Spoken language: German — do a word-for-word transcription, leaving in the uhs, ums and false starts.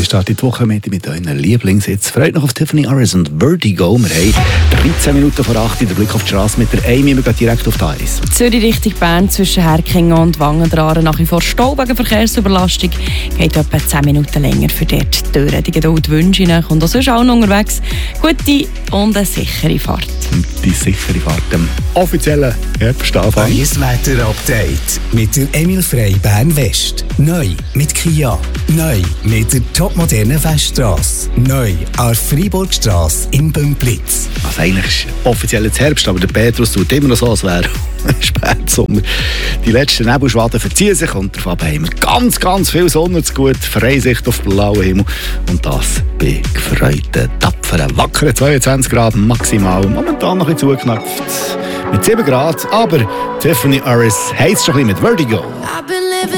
startet die Woche mit, mit euren Lieblingshits. Freut noch auf Tiffany Harris und Vertigo. Wir haben dreizehn Minuten vor acht, der Blick auf die Straße mit der Amy. Wir gehen direkt auf die Eis. Zürich Richtung Bern zwischen Herkingen und Wangendraren nach wie vor Stau wegen Verkehrsüberlastung. Geht etwa zehn Minuten länger für dort die Türen. Die Geduld wünsche ich euch. Und auch sonst auch noch unterwegs. Gute und eine sichere Fahrt. Die sichere Fahrt am offiziellen Herbstanfang. Eiswetter-Update mit der Emil Frey Bern West. Neu mit Kia. Neu mit der topmodernen Weststrasse. Neu an Freiburgstrasse in Bümplitz. Also eigentlich ist offiziell jetzt Herbst, aber der Petrus tut immer noch so, als wäre Spätsommer. Die letzten Nebelschwaden verziehen sich und davon haben wir ganz, ganz viel Sonne zu gut. Freisicht auf blauen Himmel. Und das bei gefreuten, tapferen, wackeren zweiundzwanzig Grad maximal. Momentan noch ein bisschen zugeknöpft mit sieben Grad. Aber Tiffany Harris heisst schon ein bisschen mit Vertigo.